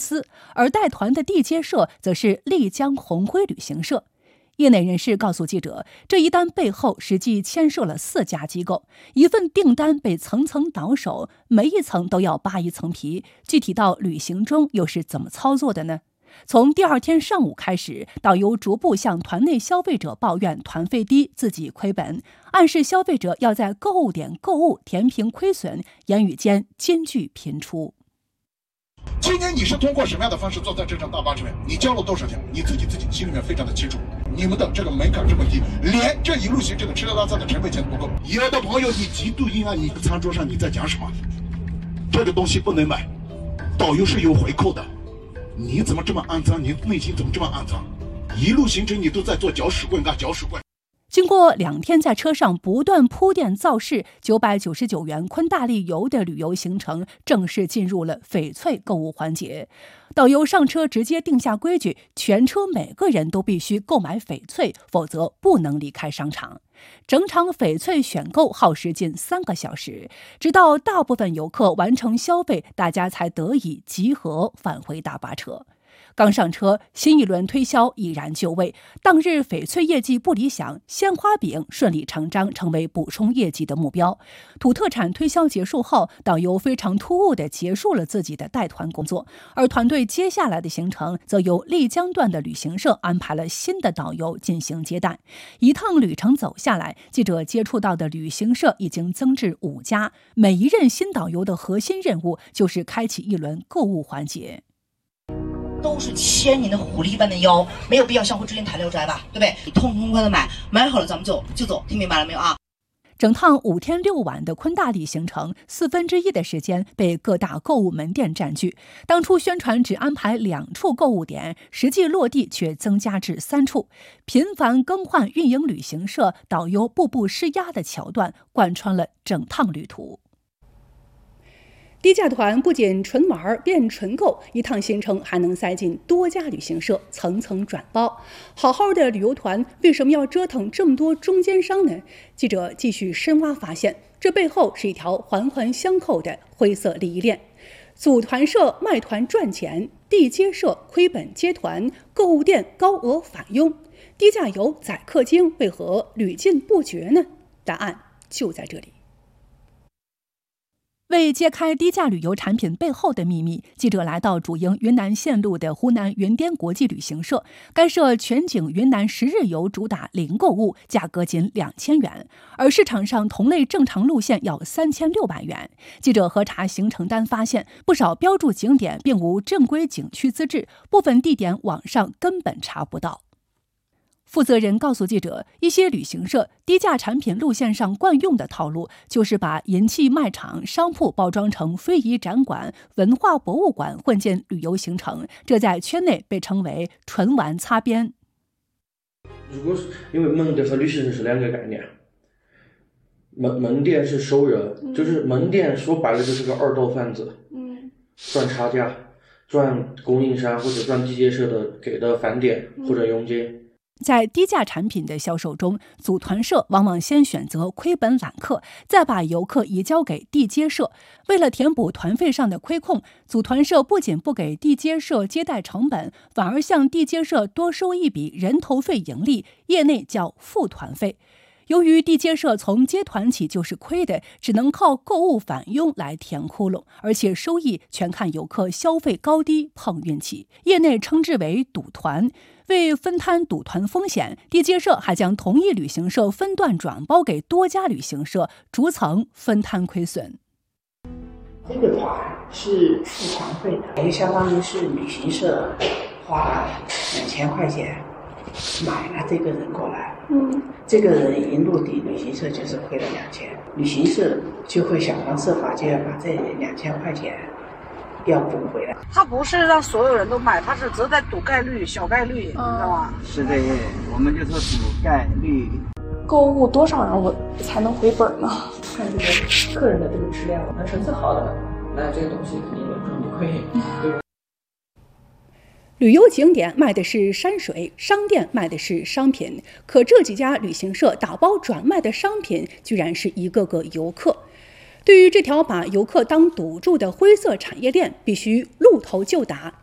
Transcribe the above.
司，而带团的地接社则是丽江红辉旅行社。业内人士告诉记者，这一单背后实际牵涉了4家机构，一份订单被层层倒手，每一层都要扒一层皮。具体到旅行中又是怎么操作的呢？从第2天上午开始，导游逐步向团内消费者抱怨团费低，自己亏本，暗示消费者要在购物点购物填平亏损，言语间金句频出。 今年你是通过什么样的方式坐在这辆大巴上面？你交了多少钱？你自己心里面非常的清楚。你们的这个门槛这么低，连这一路行这个吃喝拉撒的成本钱都不够。有的朋友你极度阴暗，你餐桌上你在讲什么？这个东西不能买，导游是有回扣的。你怎么这么肮脏？你内心怎么这么肮脏？一路行程你都在做搅屎棍啊，搅屎棍！ 经过2天在车上不断铺垫造势，999元昆大丽游的旅游行程正式进入了翡翠购物环节。导游上车直接定下规矩，全车每个人都必须购买翡翠，否则不能离开商场。整场翡翠选购耗时近3个小时，直到大部分游客完成消费，大家才得以集合返回大巴车。刚上车，新一轮推销已然就位。当日翡翠业绩不理想，鲜花饼顺理成章成为补充业绩的目标。土特产推销结束后，导游非常突兀地结束了自己的带团工作，而团队接下来的行程则由丽江段的旅行社安排了新的导游进行接待。一趟旅程走下来，记者接触到的旅行社已经增至5家，每一任新导游的核心任务就是开启一轮购物环节。 都是牵你的狐狸般的腰，没有必要相互之间谈聊斋吧，对不对？你痛痛快的买好了咱们就走，听明白了没有啊？ 整趟5天6晚的昆大丽行程，1/4的时间被各大购物门店占据。当初宣传只安排2处购物点，实际落地却增加至3处。频繁更换运营旅行社，导游步步施压的桥段贯穿了整趟旅途。低价团不仅纯玩变纯购，一趟行程还能塞进多家旅行社，层层转包。好好的旅游团为什么要折腾这么多中间商呢？记者继续深挖发现，这背后是一条环环相扣的灰色利益链。组团社卖团赚钱，地接社亏本接团，购物店高额返佣，低价游宰客精为何屡禁不绝呢？答案就在这里。为揭开低价旅游产品背后的秘密，记者来到主营云南线路的湖南云巅国际旅行社。该社全景云南10日游主打零购物，价格仅2000元，而市场上同类正常路线要3600元。记者核查行程单发现，不少标注景点并无正规景区资质，部分地点网上根本查不到。负责人告诉记者，一些旅行社低价产品路线上惯用的套路，就是把银器卖场、商铺包装成非遗展馆、文化博物馆混进旅游行程，这在圈内被称为纯玩擦边。 如果是因为门店和旅行社是2个概念，门店是收人，就是门店说白了就是个二道贩子，赚差价，赚供应商或者赚地接社的给的返点或者佣金。 在低价产品的销售中，组团社往往先选择亏本揽客，再把游客移交给地接社。为了填补团费上的亏空，组团社不仅不给地接社接待成本，反而向地接社多收一笔人头费盈利，业内叫副团费。由于地接社从接团起就是亏的，只能靠购物返佣来填窟窿，而且收益全看游客消费高低碰运气，业内称之为赌团。为分摊赌团风险，地接社还将同一旅行社分段转包给多家旅行社，逐层分摊亏损。 这个团是付团费的，也相当于是旅行社花2000块钱买了这个人过来，这个人一落地，旅行社就是亏了2000，旅行社就会想方设法就要把这2000块钱要补回来。 他不是让所有人都买，他是只在赌概率，小概率，你知道吗？ 是这个，我们就是赌概率。 购物多少人我才能回本呢？ 看这个客人的这个质量，那成色好的，那这个东西肯定有赚不亏。 旅游景点卖的是山水，商店卖的是商品，可这几家旅行社打包转卖的商品，居然是一个个游客。对于这条把游客当赌注的灰色产业链，必须露头就打，